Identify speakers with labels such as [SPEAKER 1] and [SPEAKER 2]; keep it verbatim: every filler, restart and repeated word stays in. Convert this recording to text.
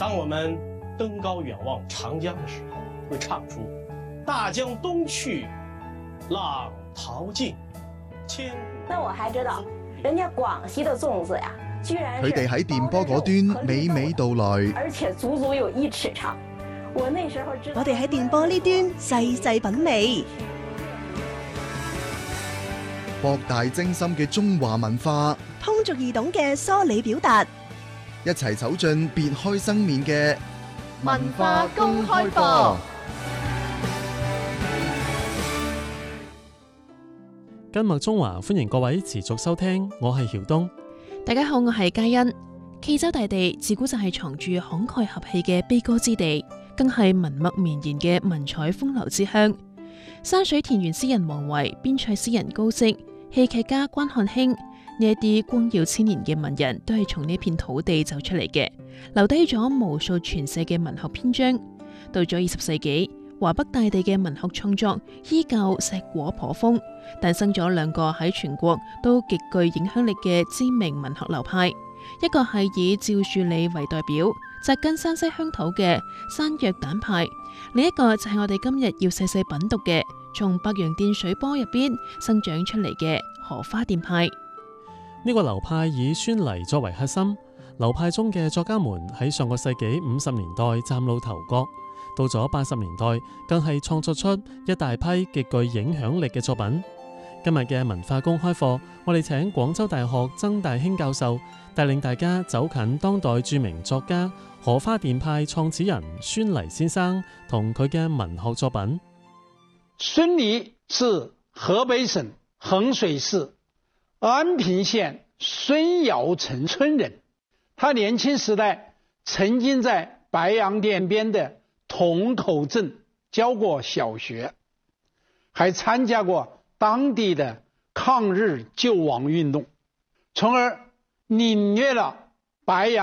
[SPEAKER 1] 当我们登高远望长江的时候，会唱出大江东去，浪淘尽，千古。
[SPEAKER 2] 那我還知道，人家廣西的粽子呀，居然
[SPEAKER 3] 佢哋喺電波嗰端娓娓道來，
[SPEAKER 2] 而且足足有一尺長。我那時候知道，
[SPEAKER 4] 我哋喺電波呢端細細品味，
[SPEAKER 3] 博大精深嘅中華文化，
[SPEAKER 4] 通俗易懂嘅梳理表達，
[SPEAKER 3] 一齊走進別開生面嘅
[SPEAKER 5] 文化公開課。
[SPEAKER 6] 今日中華歡迎各位持續收聽，我係曉東。
[SPEAKER 7] 大家好，我係嘉欣。冀州大地自古就係藏住慷慨合氣嘅悲歌之地，更係文墨綿延嘅文采風流之鄉。山水田園詩人王維、邊塞詩人高適、戲劇家關漢卿呢一啲光耀千年嘅文人，都係從呢片土地走出嚟嘅，留低咗無數傳世嘅文學篇章。到咗二十世紀，華北大地嘅文學創作依舊碩果頗豐，誕生咗兩個喺全國都極具影響力嘅知名文學流派。一個係以趙樹理為代表，紮根山西鄉土嘅山藥蛋派；另一個就係我哋今日要細細品讀嘅，從白洋淀水波入邊生長出嚟嘅荷花澱派。
[SPEAKER 6] 呢個流派以孫犁作為核心，流派中嘅作家們喺上個世紀五十年代嶄露頭角，到咗八十年代更係創作出一大批極具影響力嘅作品。今日嘅文化公開課，我哋請廣州大學曾大興教授帶領大家走近當代著名作家荷花澱派創始人孫犁先生同佢嘅文學作品。
[SPEAKER 8] 孫犁是河北省衡水市安平縣孫窯城村人，他年輕時代曾經在白洋淀邊的同口鎮教過小學，還參加過當地的抗日救亡運動，從而領略了白洋